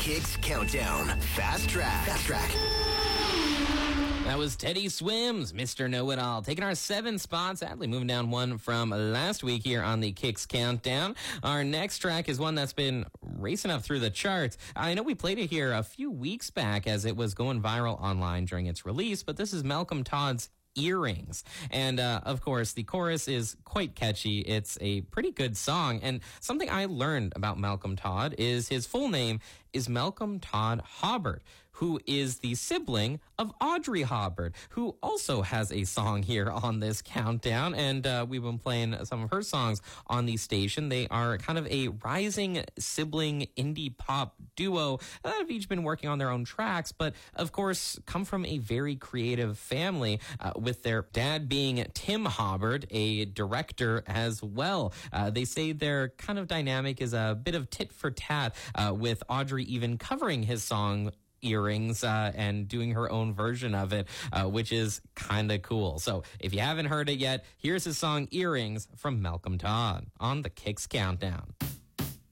Kicks Countdown. Fast Track. That was Teddy Swims, Mr. Know-It-All, taking our 7 spots. Sadly, moving down 1 from last week here on the Kicks Countdown. Our next track is one that's been racing up through the charts. I know we played it here a few weeks back as it was going viral online during its release, but this is Malcolm Todd's Earrings. And of course, the chorus is quite catchy. It's a pretty good song. And something I learned about Malcolm Todd is his full name is Malcolm Todd Hobart, who is the sibling of Audrey Hobart, who also has a song here on this countdown. And we've been playing some of her songs on the station. They are kind of a rising sibling indie pop duo that have each been working on their own tracks, but of course come from a very creative family, with their dad being Tim Hobart, a director as well. They say their kind of dynamic is a bit of tit for tat, with Audrey even covering his song Earrings and doing her own version of it, which is kind of cool. So if you haven't heard it yet, here's his song Earrings from Malcolm Todd on the Kicks Countdown.